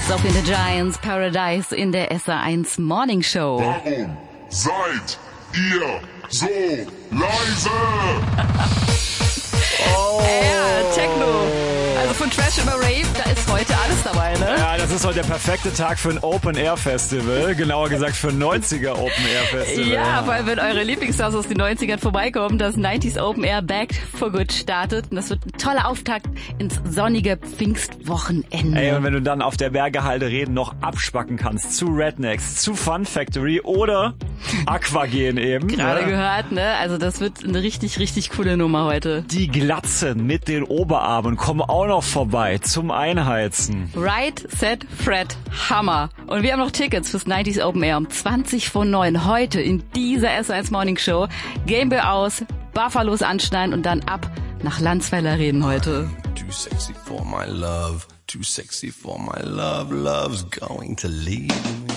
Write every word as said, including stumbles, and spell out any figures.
Sophie and the Giants, Paradise in der S A eins Morning Show. Warum seid ihr so leise? Oh. Ja, Techno. Also von Trash über Rave, da ist heute alles dabei, ne? Ja, das ist heute der perfekte Tag für ein Open-Air-Festival. Genauer gesagt für ein neunziger Open-Air-Festival. Ja, vor allem wenn eure Lieblingsstars aus den neunzigern vorbeikommen, das neunziger Open Air Back for Good startet. Und das wird ein toller Auftakt ins sonnige Pfingstwochenende. Ey, und wenn du dann auf der Bergehalde reden noch abspacken kannst zu Rednecks, zu Fun Factory oder Aqua gehen eben. Gerade ja. gehört, ne? Also das wird eine richtig, richtig coole Nummer heute. Die Glatzen mit den Oberarmen kommen auch noch vorbei zum Einheizen. Right, Set, Fred, Hammer. Und wir haben noch Tickets fürs neunziger Open Air um zwanzig vor neun heute in dieser S eins Morning Show. Gameboy aus, Buffalos anschneiden und dann ab nach Landsweiler reden heute. Too sexy for my love, too sexy for my love, love's going to leave me.